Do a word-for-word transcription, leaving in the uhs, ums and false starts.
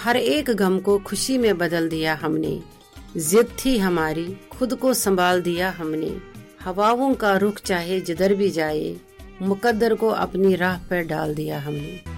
हर एक गम को खुशी में बदल दिया हमने। जिद थी हमारी, खुद को संभाल दिया हमने। हवाओं का रुख चाहे जिधर भी जाए, मुकद्दर को अपनी राह पर डाल दिया हमने।